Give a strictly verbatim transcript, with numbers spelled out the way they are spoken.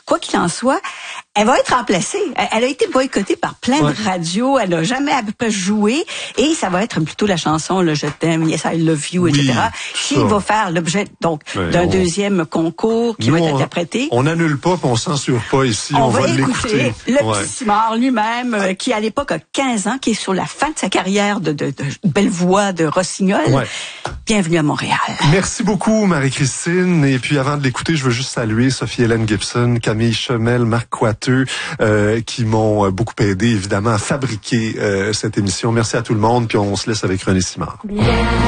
quoi qu'il en soit, elle va être remplacée. Elle a été boycottée par plein ouais. de radios. Elle n'a jamais à peu près joué. Et ça va être plutôt la chanson, le Je t'aime, Yes, I love you, oui, et cetera, qui ça. va faire l'objet donc ouais, d'un on... deuxième concours qui Nous, va être interprété. On n'annule pas, puis on censure pas ici. On, on va, va l'écouter. Le ouais. petit Simard lui-même, euh, qui à l'époque a quinze ans, qui est sur la fin de sa carrière de, de, de belle voix de rossignol. Ouais. Bienvenue à Montréal. Merci beaucoup, Marie-Christine. Et puis avant de l'écouter, je veux juste saluer Sophie-Hélène Gibson, Camille Chemel, Marc Coiteux, euh, qui m'ont beaucoup aidé, évidemment, à fabriquer euh, cette émission. Merci à tout le monde, puis on se laisse avec René Simard. Bien.